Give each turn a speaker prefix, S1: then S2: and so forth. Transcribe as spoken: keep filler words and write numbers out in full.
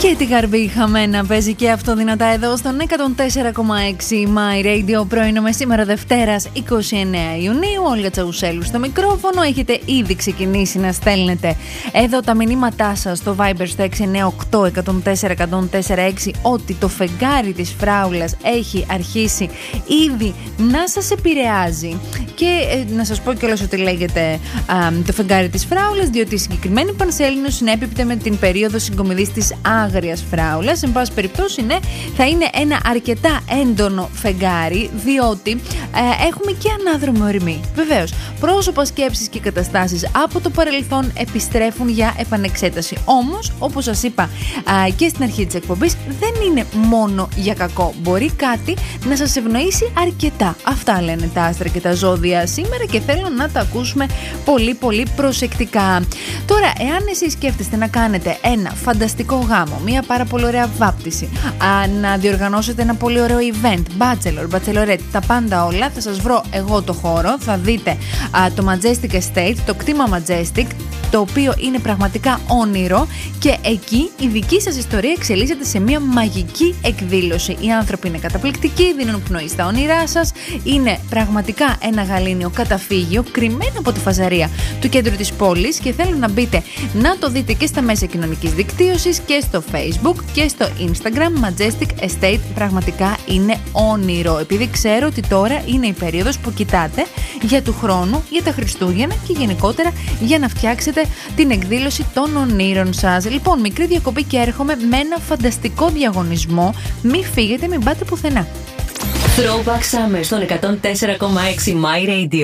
S1: Και τη γαρμπή χαμένα παίζει και αυτό δυνατά εδώ στον εκατόν τέσσερα κόμμα έξι My Radio. Πρωινό με σήμερα Δευτέρας εικοστή ενάτη Ιουνίου. Όλγα Τσαουσέλου στο μικρόφωνο. Έχετε ήδη ξεκινήσει να στέλνετε εδώ τα μηνύματά σας στο Viber στο έξι εννιά οκτώ εκατόν τέσσερα εκατόν τέσσερα έξι ότι το φεγγάρι της φράουλας έχει αρχίσει ήδη να σας επηρεάζει. Και ε, να σας πω κιόλας ότι λέγεται α, το φεγγάρι της φράουλας, διότι η συγκεκριμένη πανσέλινος συνέπιπτε με την περίοδο συγκομιδής της άγριας φράουλας. Εν πάση περιπτώσει, ναι, θα είναι ένα αρκετά έντονο φεγγάρι, διότι ε, έχουμε και ανάδρομο ορμή. Βεβαίως, πρόσωπα, σκέψεις και καταστάσεις από το παρελθόν επιστρέφουν για επανεξέταση. Όμως, όπως σας είπα α, και στην αρχή της εκπομπής, δεν είναι μόνο για κακό. Μπορεί κάτι να σας ευνοήσει αρκετά. Αυτά λένε τα άστρα και τα ζώδια σήμερα και θέλω να τα ακούσουμε πολύ πολύ προσεκτικά. Τώρα, εάν εσείς σκέφτεστε να κάνετε ένα φανταστικό γάμο, μια πάρα πολύ ωραία βάπτιση, α, να διοργανώσετε ένα πολύ ωραίο event, bachelor, bachelorette, τα πάντα όλα, θα σας βρω εγώ το χώρο, θα δείτε α, το Majestic Estate, το κτήμα Majestic, το οποίο είναι πραγματικά όνειρο και εκεί η δική σας ιστορία εξελίσσεται σε μια μαγική εκδήλωση. Οι άνθρωποι είναι καταπληκτικοί, δίνουν πνοή στα όνειρά σας, είναι πραγματικά ένα γαλήνιο καταφύγιο κρυμμένο από τη φαζαρία του κέντρου της πόλης και θέλω να μπείτε να το δείτε και στα μέσα κοινωνικής δικτύωσης και στο Facebook και στο Instagram. Majestic Estate πραγματικά είναι όνειρο, επειδή ξέρω ότι τώρα είναι η περίοδος που κοιτάτε για του χρόνου, για τα Χριστούγεννα και γενικότερα για να φτιάξετε την εκδήλωση των ονείρων σας. Λοιπόν, μικρή διακοπή και έρχομαι με ένα φανταστικό διαγωνισμό. Μην φύγετε, μην πάτε πουθενά.
S2: Throwback Summer στον εκατόν τέσσερα κόμμα έξι My Radio.